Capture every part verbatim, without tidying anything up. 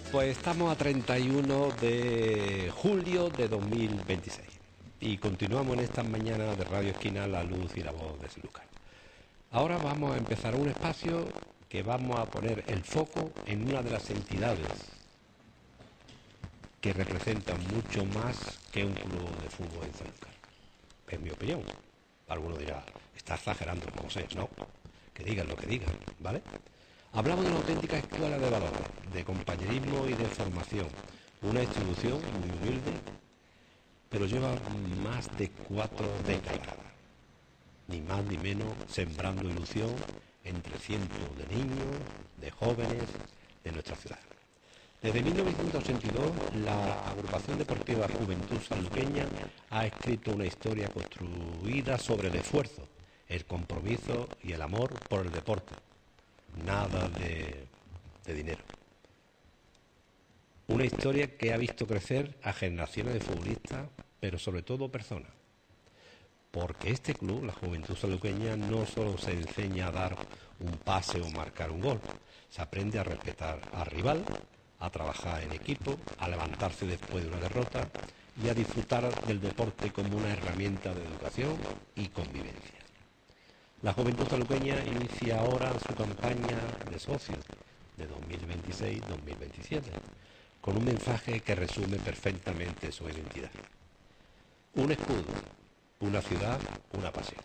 Pues estamos a treinta y uno de julio de dos mil veintiséis y continuamos en estas mañanas de Radio Esquina, la luz y la voz de Sanlúcar. Ahora vamos a empezar un espacio que vamos a poner el foco en una de las entidades que representan mucho más que un club de fútbol en Sanlúcar. Es mi opinión. Alguno dirá, está exagerando, no sé, no. Que digan lo que digan, ¿vale? Hablamos de una auténtica escuela de valores, de compañerismo y de formación. Una institución muy humilde, pero lleva más de cuatro décadas, ni más ni menos, sembrando ilusión entre cientos de niños, de jóvenes de nuestra ciudad. Desde mil novecientos ochenta y dos, la agrupación deportiva Juventud Sanluqueña ha escrito una historia construida sobre el esfuerzo, el compromiso y el amor por el deporte. Nada de, de dinero. Una historia que ha visto crecer a generaciones de futbolistas, pero sobre todo personas. Porque este club, la Juventud Sanluqueña, no solo se enseña a dar un pase o marcar un gol. Se aprende a respetar al rival, a trabajar en equipo, a levantarse después de una derrota y a disfrutar del deporte como una herramienta de educación y convivencia. La Juventud Sanluqueña inicia ahora su campaña de socios de dos mil veintiséis dos mil veintisiete con un mensaje que resume perfectamente su identidad. Un escudo, una ciudad, una pasión.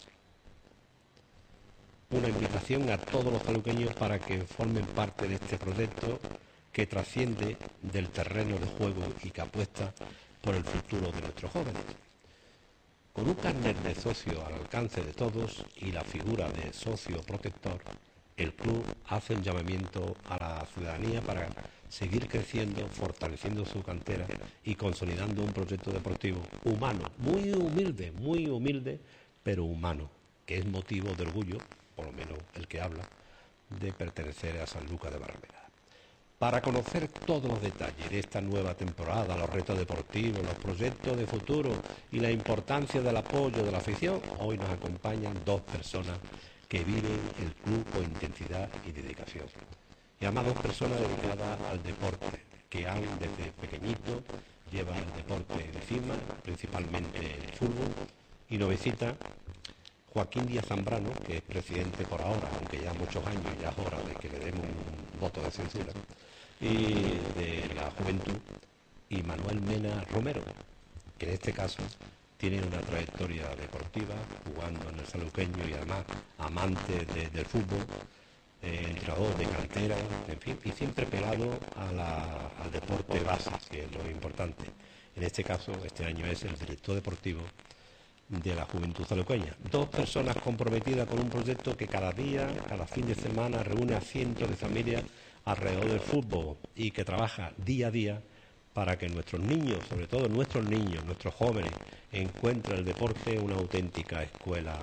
Una invitación a todos los sanluqueños para que formen parte de este proyecto que trasciende del terreno de juego y que apuesta por el futuro de nuestros jóvenes. Con un carnet de socio al alcance de todos y la figura de socio protector, el club hace un llamamiento a la ciudadanía para seguir creciendo, fortaleciendo su cantera y consolidando un proyecto deportivo humano, muy humilde, muy humilde, pero humano, que es motivo de orgullo, por lo menos el que habla, de pertenecer a Sanlúcar de Barrameda. Para conocer todos los detalles de esta nueva temporada, los retos deportivos, los proyectos de futuro y la importancia del apoyo de la afición, hoy nos acompañan dos personas que viven el club con intensidad y dedicación. Y además dos personas dedicadas al deporte, que han desde pequeñitos llevan el deporte encima, principalmente el fútbol, y nos visita Joaquín Díaz Zambrano, que es presidente por ahora, aunque ya muchos años, ya es hora de que le demos un voto de censura, y de la Juventud, y Manuel Mena Romero, que en este caso tiene una trayectoria deportiva, jugando en el sanluqueño y además amante de, del fútbol, eh, entrenador de cantera, en fin, y siempre pegado a la, al deporte base, que es lo importante. En este caso, este año es el director deportivo de la Juventud Sanluqueña. Dos personas comprometidas con un proyecto que cada día, cada fin de semana, reúne a cientos de familias alrededor del fútbol y que trabaja día a día para que nuestros niños, sobre todo nuestros niños, nuestros jóvenes, encuentren el deporte una auténtica escuela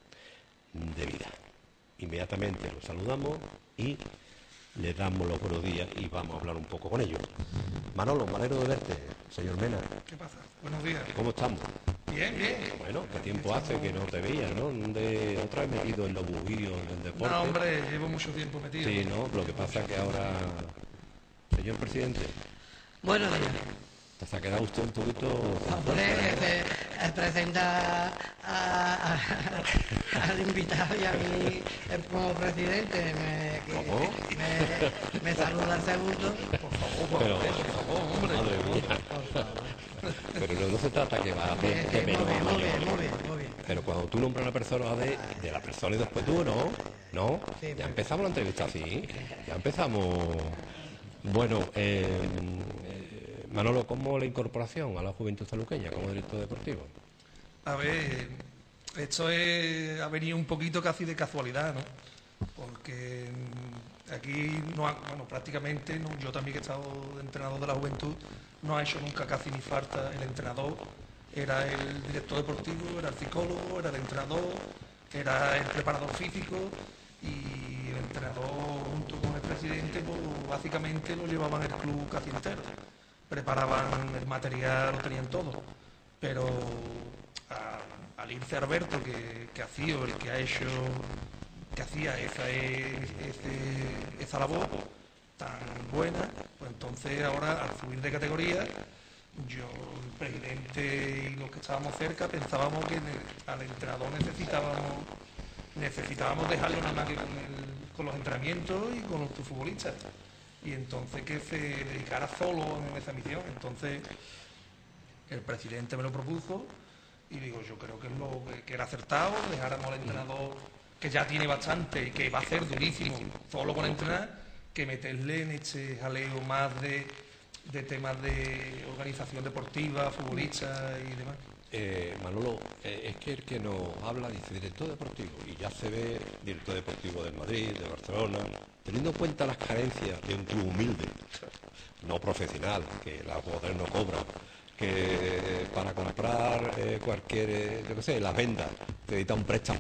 de vida. Inmediatamente los saludamos y les damos los buenos días y vamos a hablar un poco con ellos. Manolo, me alegro de verte, señor Mena. ¿Qué pasa? Buenos días. ¿Cómo estamos? Bien, bien. Bueno, ¿qué tiempo hace que no te veía, no? ¿Dónde otra vez metido en los bujíos, en el deporte? No, hombre, llevo mucho tiempo metido. Sí, ¿no? Lo que pasa es que ahora, señor presidente, Buenos días. se ha quedado usted un poquito... Hombre, eh, eh, presenta a- a- al invitado y a mí eh, como presidente. Me, que- ¿Cómo? me, me saluda el segundo. Por favor, Pero, por favor, hombre. madre mía. Pero no, no se trata que va a Bien, hacer de bien, muy menos a bien, muy mayor. bien, muy bien, muy bien. Pero cuando tú nombras a una persona de, de la persona y después tú, ¿no? ¿No? Sí, Ya bueno. empezamos la entrevista así. Ya empezamos... Bueno, eh, eh, Manolo, ¿cómo la incorporación a la Juventud Sanluqueña como director deportivo? A ver, esto es, ha venido un poquito casi de casualidad, ¿no? Porque mm, aquí, no ha- bueno, prácticamente, ¿no? Yo también que he estado de entrenador de la Juventud, no ha hecho nunca casi ni falta el entrenador. Era el director deportivo, era el psicólogo, era el entrenador, era el preparador físico y el entrenador junto con el presidente, pues, básicamente lo llevaban el club casi entero. Preparaban el material, lo tenían todo. Pero a- al irse Alberto, que, que ha sido el que ha hecho, que hacía esa, ese- esa labor tan buena, pues Pues entonces ahora, al subir de categoría, yo, el presidente y los que estábamos cerca pensábamos que al entrenador necesitábamos necesitábamos dejarlo nada más que con, el, con los entrenamientos y con los futbolistas. Y entonces que se dedicara solo a esa misión. Entonces el presidente me lo propuso y digo, yo creo que es lo que, que era acertado, dejáramos al entrenador que ya tiene bastante y que va a ser durísimo solo con entrenar, que meterle en este jaleo más de, de temas de organización deportiva, futbolistas y demás. Eh, Manolo, eh, es que el que nos habla dice director deportivo y ya se ve director deportivo del Madrid, de Barcelona, teniendo en cuenta las carencias de un club humilde, no profesional, que la poder no cobra, que para comprar eh, cualquier, eh, yo qué sé, las vendas, te edita un préstamo.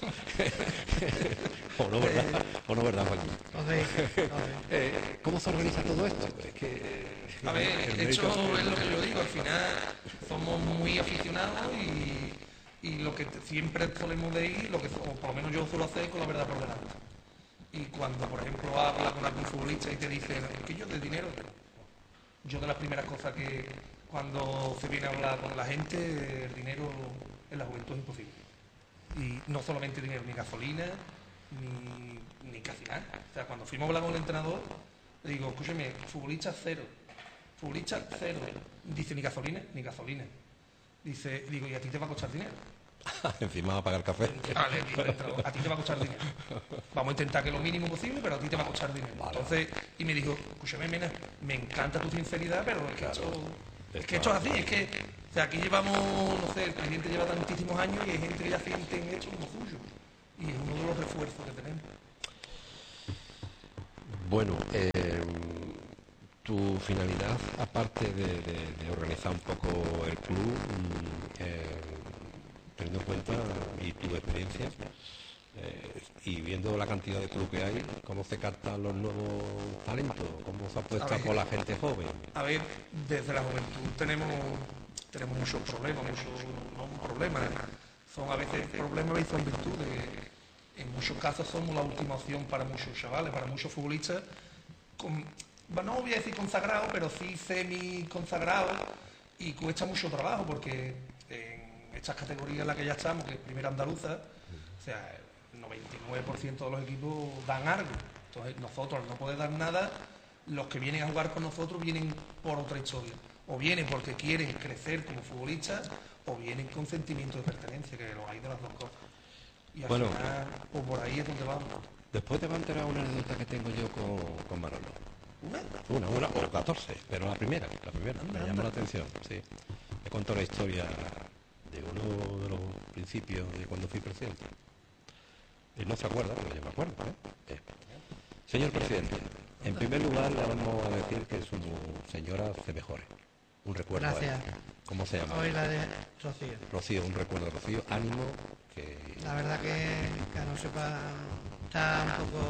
o no, ¿verdad? O no, ¿verdad, Joaquín? eh, ¿Cómo se organiza todo esto? Es que... A ver, de hecho es lo que yo digo, al final somos muy aficionados y, y lo que siempre solemos de ir, lo que o por lo menos yo suelo hacer con la verdad por delante. Y cuando, por ejemplo, habla con algún futbolista y te dice que yo de dinero, yo de las primeras cosas que cuando se viene a hablar con la gente, el dinero en la juventud es imposible. Y no solamente dinero, ni gasolina, ni, ni casi nada. O sea, cuando fuimos a hablar con el entrenador, le digo, escúchame, futbolista cero. Futbolista cero. Dice, ni gasolina, ni gasolina. Dice, digo, ¿y a ti te va a costar dinero? Encima va a pagar café. Vale, dice, a ti te va a costar dinero. Vamos a intentar que lo mínimo posible, pero a ti te va a costar dinero. Vale. Entonces, y me dijo, escúchame, Mena, me encanta tu sinceridad, pero es que claro. esto, es que esto es así, es que, o sea, aquí llevamos, no sé, el presidente lleva tantísimos años y hay gente que ya siente en esto como suyo. Y es uno de los refuerzos que tenemos. Bueno, eh, tu finalidad, aparte de, de, de organizar un poco el club, eh, teniendo en cuenta y tu experiencia, eh, y viendo la cantidad de club que hay, ¿cómo se captan los nuevos talentos? ¿Cómo se apuesta por la gente joven? A ver, desde la juventud tenemos, tenemos muchos problemas, muchos no problemas, son a veces problemas y son virtudes. En muchos casos somos la última opción para muchos chavales, para muchos futbolistas, con, no voy a decir consagrados, pero sí semi-consagrados, y cuesta mucho trabajo porque en estas categorías en las que ya estamos, que es primera andaluza, o sea, el noventa y nueve por ciento de los equipos dan algo. Entonces nosotros, al no poder dar nada, los que vienen a jugar con nosotros vienen por otra historia. O vienen porque quieren crecer como futbolistas, o vienen con sentimiento de pertenencia, que lo hay de las dos cosas. Y al bueno, final, pues por ahí es donde vamos. Después te va a enterar una anécdota que tengo yo con, con Manolo. ¿Una? Una, una, o catorce, pero la primera, la primera, Anda, me llamó anda. la atención, sí. Te cuento la historia de uno de los principios de cuando fui presidente. Él no se acuerda, pero yo me acuerdo, ¿eh? Eh. Señor presidente, en primer lugar le vamos a decir que su señora se mejore. Un recuerdo Gracias. a ella. ¿Cómo se llama? Hoy la de Rocío. Rocío, un recuerdo de Rocío, ánimo, que... La verdad que, que no sepa, está un poco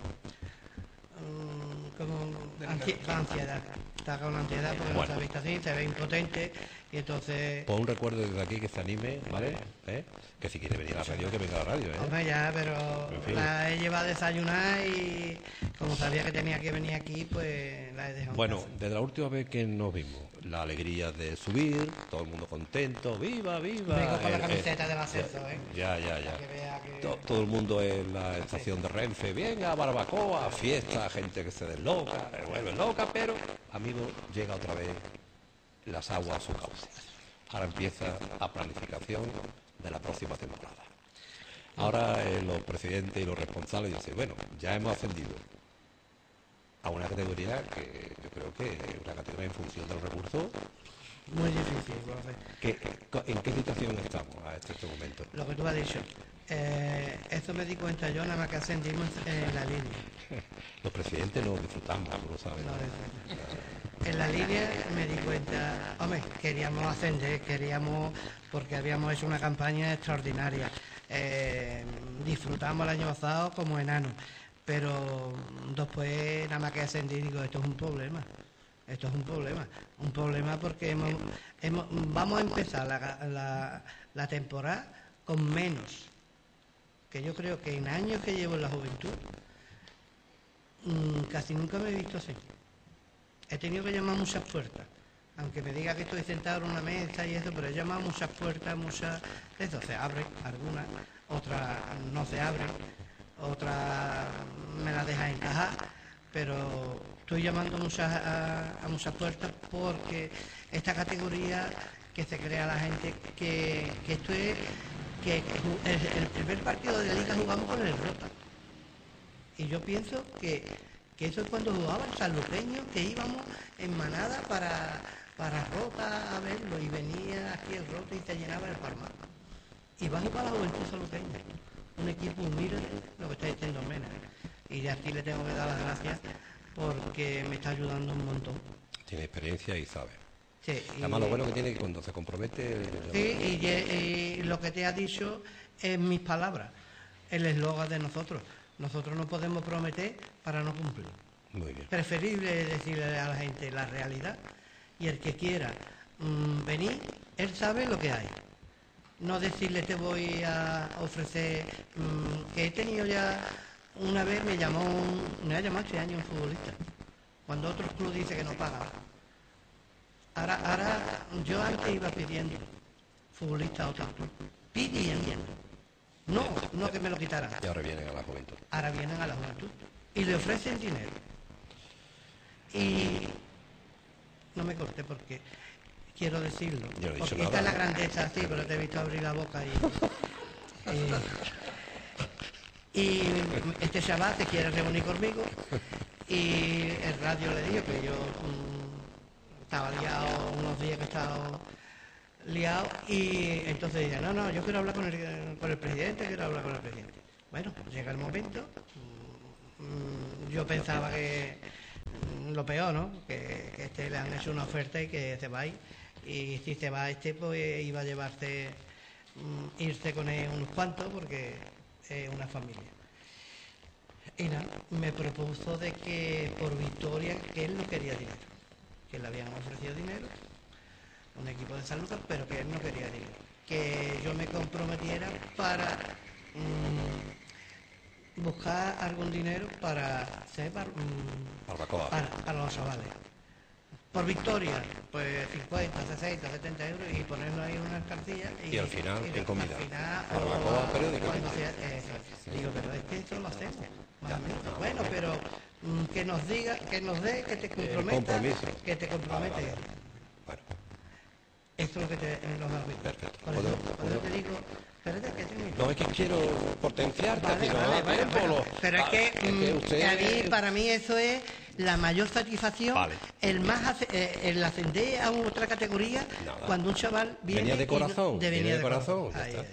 um, como ansi con ansiedad. Está con ansiedad porque Bueno. no se ha visto así, se ve impotente y entonces... Pues un recuerdo desde aquí que se anime, ¿vale? ¿Eh? Que si quiere venir a la radio, que venga a la radio, ¿eh? Hombre, ya, pero En fin. la he llevado a desayunar y como sabía que tenía que venir aquí, pues la he dejado en Bueno, casa. desde la última vez que nos vimos, la alegría de subir, todo el mundo contento, viva, viva. Vengo con la eh, camiseta eh, del ascenso, ¿eh? Ya, ya, ya. Para que vea que... To- Todo el mundo en la estación de Renfe, venga, barbacoa, fiesta, gente que se desloca, se vuelve loca, pero, amigo, llega otra vez las aguas a su cauce. Ahora empieza la planificación de la próxima temporada. Ahora eh, los presidentes y los responsables dicen, bueno, ya hemos ascendido a una categoría que yo creo que es una categoría en función de los recursos. Muy difícil, profe. ¿Qué- ¿En qué situación estamos a este, este momento? Lo que tú has dicho. Eh, esto me di cuenta yo nada más que ascendimos en la línea. Los presidentes no disfrutamos, tú lo sabes. No de- En la línea me di cuenta, hombre, queríamos ascender, queríamos, porque habíamos hecho una campaña extraordinaria. Eh, disfrutamos el año pasado como enanos, pero después nada más que ascendí digo, esto es un problema. Esto es un problema, un problema porque hemos, hemos, vamos a empezar la, la, la temporada con menos, que yo creo que en años que llevo en la juventud, mmm, casi nunca me he visto así. he tenido que llamar a muchas puertas. Aunque me diga que estoy sentado en una mesa y eso, pero he llamado a muchas puertas, muchas... Eso se abren, algunas, otras no se abren, otras me las dejan encajar, pero estoy llamando muchas, a, a muchas puertas porque esta categoría que se crea la gente, que, que esto es... que el, el primer partido de la liga jugamos con el Rota. Y yo pienso que, que eso es cuando jugaba el sanluqueño, que íbamos en manada para... para Rota a verlo, y venía aquí el Rota y se llenaba el Palmar. Y va a jugar la Juventud Sanluqueña, un equipo humilde, lo que está diciendo Mena. Y de aquí le tengo que dar las gracias porque me está ayudando un montón. Tiene experiencia y sabe. Sí, y, además lo bueno que tiene que cuando se compromete... Sí, y, y lo que te ha dicho es mis palabras, el eslogan de nosotros. Nosotros no podemos prometer para no cumplir. Muy bien. Preferible decirle a la gente la realidad. Y el que quiera mmm, venir, él sabe lo que hay. No decirle te voy a ofrecer, mmm, que he tenido ya, una vez me llamó, un, me ha llamado este año un futbolista, cuando otros clubes dicen que no pagan. Ahora, ahora, yo antes iba pidiendo futbolista a otro club, pidiendo, no, no que me lo quitaran. Y ahora vienen a la juventud. Ahora vienen a la juventud y le ofrecen dinero. Y... no me corté porque quiero decirlo, yo no he porque dicho esta es nada. la grandeza, sí, pero te he visto abrir la boca y, y, y este chaval se quiere reunir conmigo y el radio le dijo que yo mmm, estaba liado unos días que he estado liado y entonces dije, no, no, yo quiero hablar con el, con el presidente, quiero hablar con el presidente. Bueno, pues llega el momento, mmm, yo pensaba que lo peor, ¿no? Que, que este le han hecho una oferta y que se va a ir. Y si se va este, pues iba a llevarse, mm, irse con él unos cuantos porque es una familia. Y nada, me propuso de que por victoria, que él no quería dinero, que le habían ofrecido dinero, un equipo de salud, pero que él no quería dinero. Que yo me comprometiera para... Mmm, buscar algún dinero para hacer para, Barbacoa. para, para los chavales. Por victoria, pues cincuenta, sesenta, setenta euros y ponerlo ahí en una cartilla. Y, y al final, y, en comida. Al final, Barbacoa o, periódicamente. cuando sea, eh, digo, pero es que esto lo hacemos. Más o menos. Bueno, pero mm, que nos diga, que nos dé, que te comprometa, que te compromete. Vale, vale. Bueno. Esto es lo que te nos da. Perfecto. Por eso, por eso te digo. Espérate, que tengo... No, es que quiero potenciarte, vale, si no vale, da vale, tiempo, bueno, lo- pero es Ah, que, es que mm, usted- que a mí, para mí eso es la mayor satisfacción, Vale. el más ace- eh, el ascender a otra categoría Nada. cuando un chaval viene Venía de y no- corazón, de viene venía de corazón, ya Ahí, está. ahí.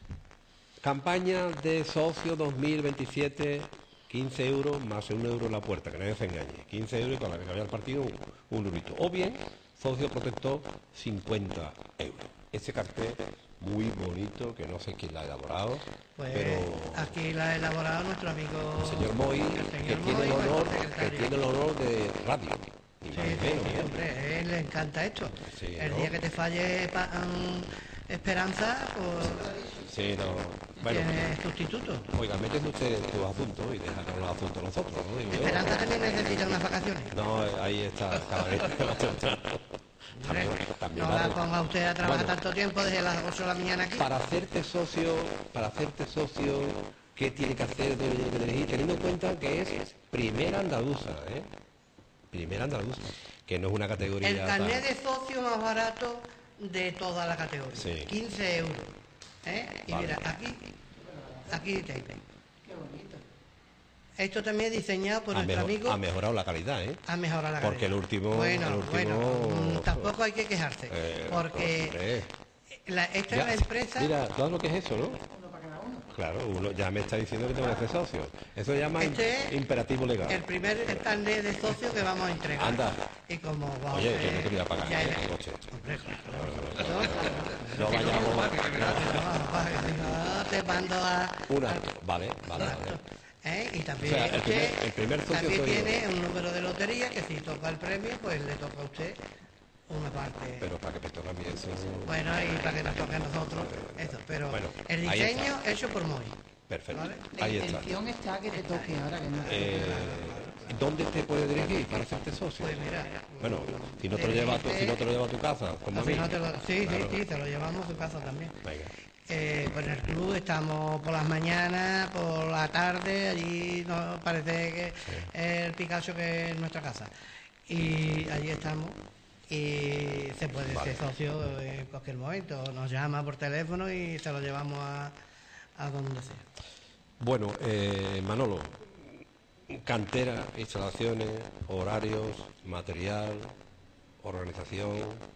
Campaña de socio dos mil veintisiete, quince euros más un euro en la puerta, que nadie se engañe. quince euros y con la que vaya al partido un, un eurito. O bien, socio protector, cincuenta euros. Ese cartel muy bonito, que no sé quién la ha elaborado, Pues pero aquí la ha elaborado nuestro amigo... el señor Moy, el que señor tiene el Moy, honor, nuestro que secretario. tiene el honor de radio. Ni Sí, más ni sí, menos, sí, ¿eh? hombre, a él le encanta esto. Sí, el ¿no? día que te falle pa- um, Esperanza, pues Sí, no. Bueno, tienes sustituto. oiga, métese usted tus asuntos y déjanos los asuntos nosotros, ¿no? Digo yo. Esperanza también necesita unas vacaciones. No, ahí está, cada vez Hombre, también no va la a- ponga usted a trabajar Bueno. tanto tiempo desde las ocho de la mañana aquí. Para hacerte socio, para hacerte socio, ¿qué tiene que hacer? Debe de elegir, teniendo en cuenta que es primera andaluza, ¿eh? Primera andaluza, que no es una categoría... El carnet tan- de socio más barato de toda la categoría. Sí. quince euros. ¿eh? Y Vale. mira, aquí, aquí tengo. Esto también es diseñado por ha, nuestro mejor- amigo. ha mejorado la calidad, ¿eh? Ha mejorado la Porque calidad. el último- Bueno, el último- bueno, mm, tampoco hay que quejarse. Eh, porque hombre. la- esta Ya, es la empresa. Mira, ¿sabes lo que es eso, no? Claro, uno ya me está diciendo que tengo que ser socio. Eso se llama Este im- es imperativo legal. El primer carnet de socio que vamos a entregar. Anda. Y como va a Oye, ser- que no te voy a pagar ya ¿eh? es- coche. Hombre, claro. No vayamos No, no, te mando a... una. Vale, vale, vale. ¿Eh? Y también O sea, el usted primer- el primer socio también soy yo. tiene un número de lotería que si toca el premio, pues le toca a usted una parte. Pero para que me toque a mí eso... Bueno, y para que nos toque a nosotros, eso. Pero Bueno, el ahí diseño hecho por Moy. Perfecto. ¿Vale? La Ahí está. intención está que te toque ahora que no. Eh, ¿dónde te puede dirigir para hacerte socio? Pues mira, Bueno, si no te lo llevas tú, si no te lo llevas a tu casa, como a si mí. no te lo- sí, Claro. sí, sí, te lo llevamos a tu casa también. Venga. Eh, pues en el club estamos por las mañanas, por la tarde, allí nos parece que es el Picasso que es nuestra casa. Y allí estamos y se puede Vale. ser socio en cualquier momento. Nos llama por teléfono y se lo llevamos a, a donde sea. Bueno, eh, Manolo, cantera, instalaciones, horarios, material, organización,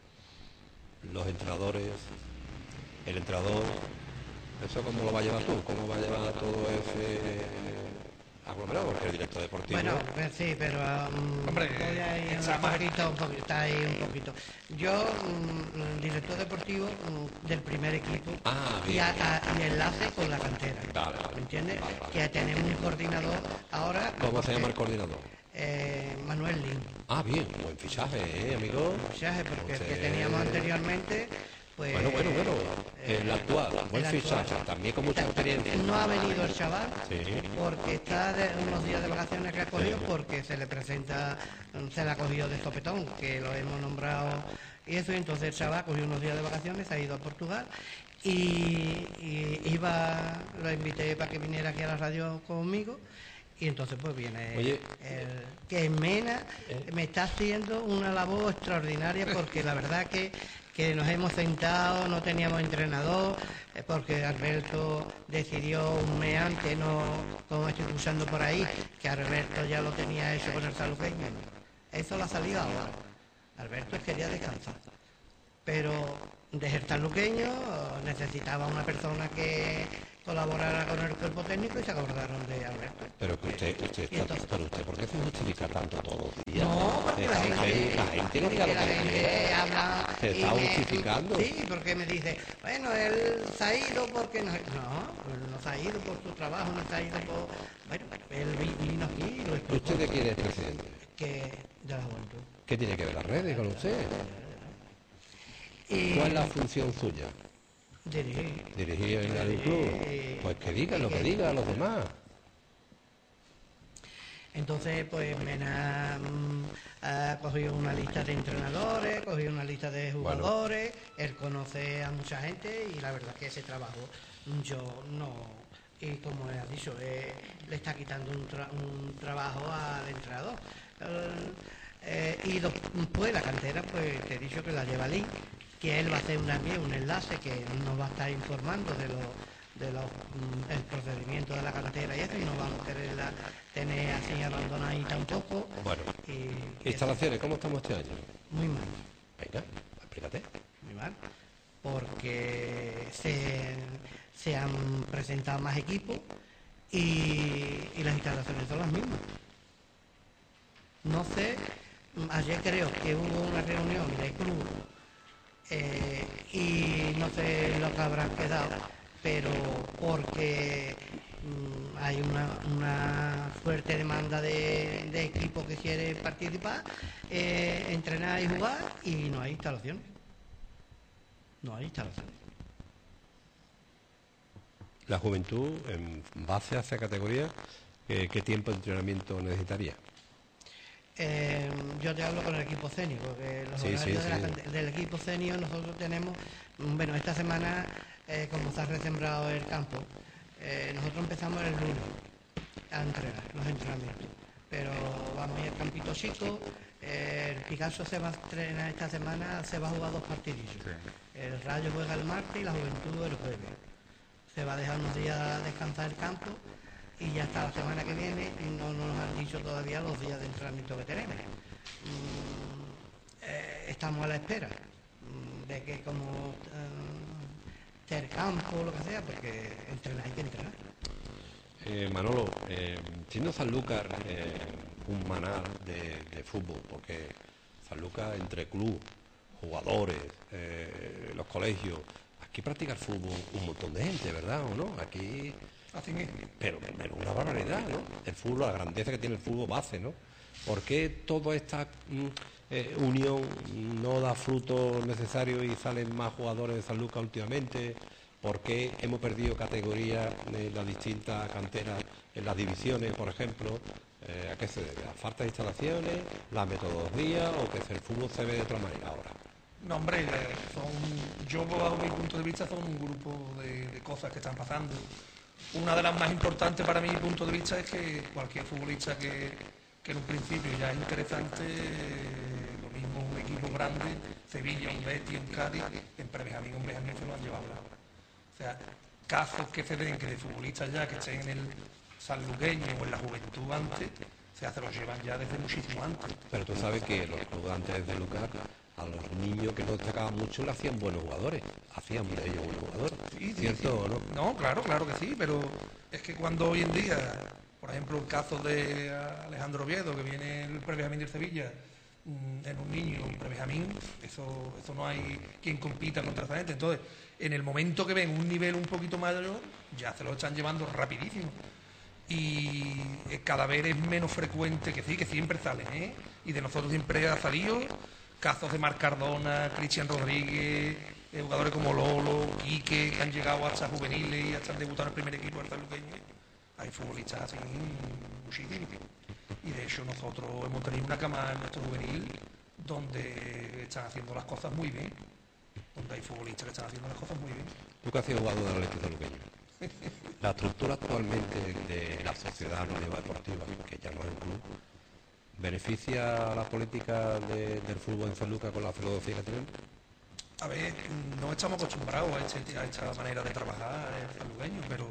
los entrenadores, el entrenador, ¿eso cómo lo va a llevar tú? ¿Cómo va a llevar todo ese aglomerado? Porque el director deportivo... Bueno, pues sí, pero um, Hombre, voy a ir está un más- poquito, un poquito, está ahí un poquito. Yo, mm, director deportivo mm, del primer equipo Ah, y, bien, a- bien. a- y enlace con la cantera. Vale, vale. ¿Me entiendes? Vale, vale. Que tenemos un coordinador ahora. ¿Cómo se porque, llama el coordinador? eh, Manuel Lin. Ah, bien, buen fichaje, ¿eh, amigo? Fichaje, porque el que Entonces- teníamos anteriormente, pues. Bueno, bueno, bueno, eh, el actual, buen el actual. fichaje, también con mucha experiencia. No ha venido el chaval Sí. porque está de unos días de vacaciones que ha cogido porque se le presenta, se le ha cogido de sopetón, que lo hemos nombrado y eso, y entonces el chaval cogió unos días de vacaciones, se ha ido a Portugal y, y iba, lo invité para que viniera aquí a la radio conmigo. Y entonces pues viene Oye. el, que Mena me está haciendo una labor extraordinaria porque la verdad que, que nos hemos sentado, no teníamos entrenador, eh, porque Alberto decidió un mes antes, no como estoy escuchando por ahí, que Alberto ya lo tenía hecho con el saluqueño. Eso lo ha salido ahora. Alberto quería descansar. Pero desde el saluqueño necesitaba una persona que colaborara con el cuerpo técnico y se acordaron de Alberto. Pero que usted, usted Y está, entonces- pero usted, ¿por qué se justifica tanto todos los días? No, porque la Deja gente, que la gente que diga porque lo la que gente quiera. habla Se y está me- justificando. Sí, porque me dice, bueno, él se ha ido porque no... No, él no se ha ido por su trabajo, no se ha ido por... Bueno, él vi- vino aquí y lo explicó. ¿Usted de quién es presidente? Que de la juventud. ¿Qué tiene que ver las redes con usted? Y ¿Cuál es la función suya? dirigí. ¿Dirigir en el club? Pues que diga lo que diga a los demás. Entonces, pues Mena mm, ha cogido una lista de entrenadores, cogido una lista de jugadores, él conoce a mucha gente y la verdad que ese trabajo yo no, y como le has dicho, eh, le está quitando un, tra- un trabajo al entrenador. Eh, eh, y después la cantera, pues te he dicho que la lleva Lee, que él va a hacer una, un enlace que nos va a estar informando de los de los, mm, el procedimiento de la cantera y eso, y no vamos a quererla tener así abandonadita un poco. Bueno, Y, y instalaciones, ¿cómo estamos este año? muy mal, Venga, explícate. muy mal, porque se, se han presentado más equipos y, y las instalaciones son las mismas. No sé, mm, ayer creo que hubo una reunión de club eh, y no sé lo que habrán quedado, pero porque mm, hay una, una fuerte demanda de, de equipos que quieren participar, eh, entrenar y jugar, y no hay instalaciones. No hay instalaciones. La juventud, en base a esa categoría, eh, ¿qué tiempo de entrenamiento necesitaría? Eh, yo te hablo con el equipo senior, porque los Sí, horarios sí, de la sí. cante- del equipo senior nosotros tenemos, mm, bueno, esta semana, eh, como se ha resembrado el campo, eh, nosotros empezamos el lunes a entrenar, los entrenamientos, pero vamos a ir al campito chico, eh, el Picasso se va a entrenar esta semana, se va a jugar dos partidillos. El Rayo juega el martes y la Juventud el jueves. Se va a dejar unos días descansar el campo y ya hasta la semana que viene no nos han dicho todavía los días de entrenamiento que tenemos. Mm, eh, estamos a la espera mm, de que como eh, esté el campo o lo que sea, porque entrenar hay que entrenar. Eh, Manolo, eh, siendo Sanlúcar eh, un manar de, de fútbol, porque Sanlúcar entre club, jugadores, eh, los colegios, aquí practica el fútbol un montón de gente, ¿verdad o no? Aquí, Así es. pero, pero una barbaridad, ¿no? El fútbol, la grandeza que tiene el fútbol base, ¿no? ¿Por qué toda esta mm, eh, unión no da frutos necesarios y salen más jugadores de Sanlúcar últimamente? ¿Por qué hemos perdido categoría en las distintas canteras en las divisiones, por ejemplo, eh, ¿a qué se debe? ¿A falta de instalaciones, la metodología o que el fútbol se ve de otra manera ahora? No, hombre, eh, son, yo bajo mi punto de vista son un grupo de, de cosas que están pasando. Una de las más importantes para mi punto de vista es que cualquier futbolista que, que en un principio ya es interesante, eh, lo mismo un equipo grande, Sevilla, un Betis, un Cádiz, en Prebenjamín, un Benjamín se lo han llevado ahora. O sea, casos que se den que de futbolistas ya que estén en el sanluqueño o en la juventud antes, o sea, se los llevan ya desde muchísimo antes. Pero tú sabes que los clubes antes de Lucar, a los niños que no destacaban mucho le hacían buenos jugadores, hacían de ellos buenos jugadores, Sí, sí, ¿cierto sí. o no? No, claro, claro que sí, pero es que cuando hoy en día, por ejemplo, el caso de Alejandro Oviedo, que viene el Prebenjamín de Sevilla, mm, en un niño, un Prebenjamín, eso, eso no hay quien compita contra esa gente. Entonces, en el momento que ven un nivel un poquito mayor, ya se lo están llevando rapidísimo. Y eh, cada vez es menos frecuente, que sí, que siempre salen, ¿eh? Y de nosotros siempre ha salido casos de Marc Cardona, Cristian Rodríguez, eh, jugadores como Lolo, Quique, que han llegado hasta juveniles y hasta han debutado en el primer equipo del sanluqueño. Hay futbolistas así muchísimos. Y de hecho nosotros hemos tenido una cama en nuestro juvenil donde están haciendo las cosas muy bien. Donde hay futbolistas que están haciendo las cosas muy bien. Tú que has sido jugador del Atlético Sanluqueño. La estructura actualmente de la sociedad anónima deportiva, que ya no es un club, ¿beneficia a la política de- del fútbol en Sanlúcar con la filosofía que tenemos? A ver, no estamos acostumbrados a, este- a esta manera de trabajar en sanluqueño, pero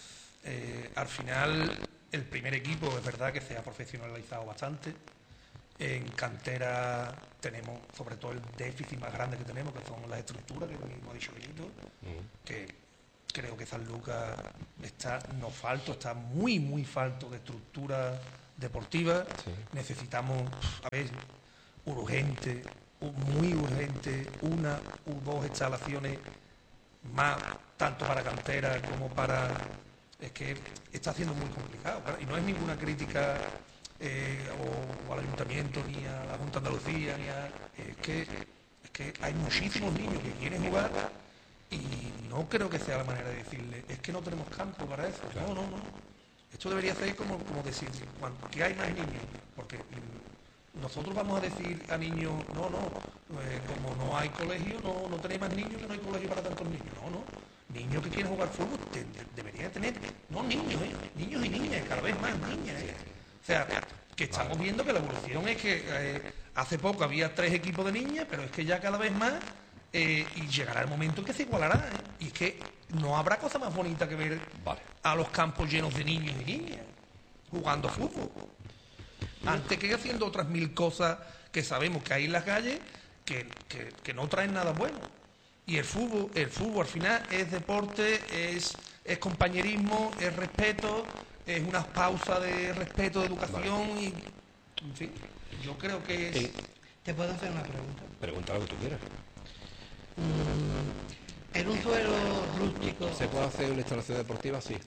eh, al final el primer equipo es verdad que se ha profesionalizado bastante. En cantera tenemos sobre todo el déficit más grande que tenemos, que son las estructuras, que mismo ha dicho Benito, que creo que Sanlúcar está no falto, está muy, muy falto de estructura deportiva. Sí. Necesitamos, a ver, urgente, u- muy urgente, una u dos instalaciones más, tanto para cantera como para... Es que está siendo muy complicado, claro, y no es ninguna crítica eh, o, o al ayuntamiento, ni a la Junta de Andalucía, ni a... Es que, es que hay muchísimos niños que quieren jugar y no creo que sea la manera de decirle, es que no tenemos campo para eso. No, no, no. Esto debería ser como, como decir, cuan- que hay más niños, porque mm, nosotros vamos a decir a niños, no, no, eh, como no hay colegio, no, no tenéis más niños, que no hay colegio para tantos niños. No, no. Niños que quieren jugar fútbol te- de- deberían tener, no niños, ¿eh? Niños y niñas, cada vez más niñas. ¿eh? O sea, que estamos viendo que la evolución es que eh, hace poco había tres equipos de niñas, pero es que ya cada vez más, eh, y llegará el momento en que se igualará. ¿eh? Y es que no habrá cosa más bonita que ver Vale. a los campos llenos de niños y niñas jugando fútbol. Antes que haciendo otras mil cosas que sabemos que hay en las calles que, que- que no traen nada bueno. Y el fútbol, el fútbol al final es deporte, es, es compañerismo, es respeto, es una pausa de respeto, de educación y, en fin, yo creo que es... Eh, ¿Te puedo hacer una pregunta? Pregunta lo que tú quieras. En un suelo rústico, ¿Se puede hacer una instalación deportiva? Sí.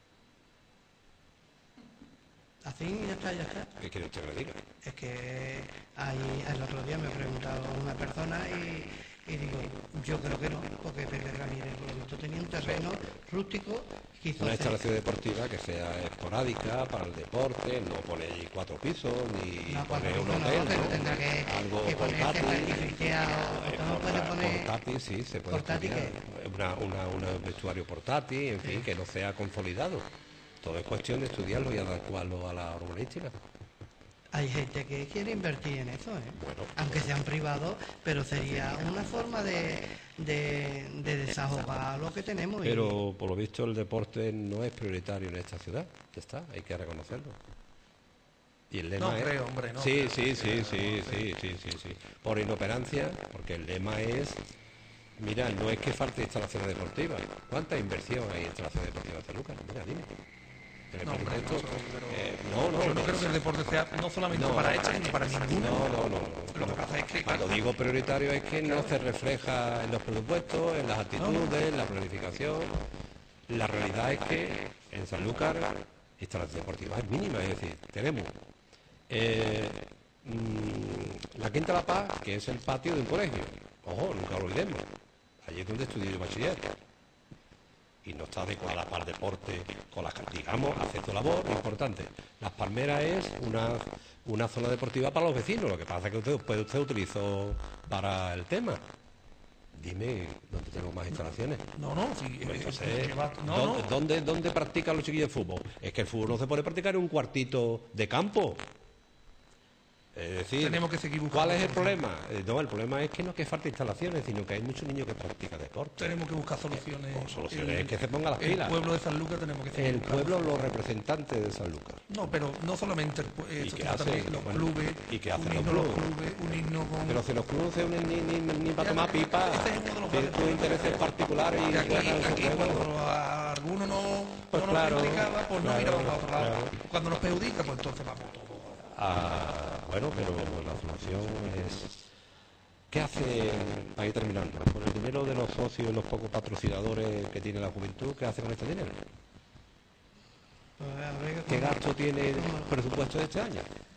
así y ya está, ya está. ¿Qué quieres que te diga? Es que ahí, el otro día me ha preguntado una persona y, y digo, yo creo que no, porque Pepe Ramírez por lo visto tenía un terreno rústico, quiso Una hacer- instalación deportiva que sea esporádica para el deporte, no poner ahí cuatro pisos, ni No, cuando poner un digo no, hotel, pero ¿no? tendrá que, Algo que ponerse portátil. certificado, Eh, ¿cómo puede porta- poner? portátil, sí, se puede portátil estudiar. Una, una, una vestuario portátil, en fin, que no sea consolidado. Todo es cuestión de estudiarlo y adecuarlo a la urbanística. Hay gente que quiere invertir en eso, ¿eh? Bueno, Aunque sean privados, pero sería una forma de, de, de desahogar lo que tenemos. y- Pero por lo visto el deporte no es prioritario en esta ciudad. Ya está, hay que reconocerlo. Y el lema No es... creo, hombre, no Sí, creo sí, que sí, sea, sí, no sí, sí, sí, sí. Por inoperancia, porque el lema es... Mira, no es que falte instalaciones deportivas. ¿Cuánta inversión hay en instalaciones deportivas de Lucas? Mira, dime. En el No, hombre, no, presupuesto, pero- eh, no, no, Yo no no. creo que el deporte sea no solamente No. para este, sino para ninguno. No, no, no. no. Lo que pasa es que, Cuando claro, digo prioritario es que no se refleja en los presupuestos, en las actitudes, en la planificación. La realidad es que en Sanlúcar instalación deportiva es mínima, es decir, tenemos eh, mm, la Quinta La Paz, que es el patio de un colegio. Ojo, nunca lo olvidemos. Allí es donde estudié yo bachiller. y no está adecuada para el deporte, con las, digamos, hace su labor, importante. Las Palmeras es una, una zona deportiva para los vecinos, lo que pasa es que usted, puede usted utilizó para el tema. Dime, ¿dónde tenemos más instalaciones? No, no, sí, Pues eh, entonces, eh, lleva- no, ¿dónde, no. ¿dónde, dónde practican los chiquillos de fútbol? Es que el fútbol no se puede practicar en un cuartito de campo. Es decir, Tenemos que seguir buscando ¿cuál es el soluciones. problema? Eh, no, el problema es que no es que falte instalaciones, sino que hay muchos niños que practican deporte. Tenemos que buscar soluciones. O soluciones El- que se pongan las El pilas. pueblo de San Lucas tenemos que seguir El buscando. pueblo, los representantes de San Lucas. No, pero no solamente el pue- ¿Y esto, qué sino hace? también los Bueno, clubes, ¿y qué hacen los unirnos los clubes? clubes, unirnos con... Pero si los clubes se unen ni, ni, ni para tomar pipa, Ese es uno de los tienen grandes tus intereses particulares y Y aquí, juegan su aquí juego. cuando a alguno no, Pues no claro, nos perjudicaba, pues no claro, miramos para otro lado. claro. Cuando nos perjudica, pues entonces vamos todos. Ah, bueno, pero la solución es... ¿Qué hace, para ir terminando, con el dinero de los socios y los pocos patrocinadores que tiene la juventud, qué hace con este dinero? Pues, habría que- ¿Qué gasto tiene el presupuesto de este año?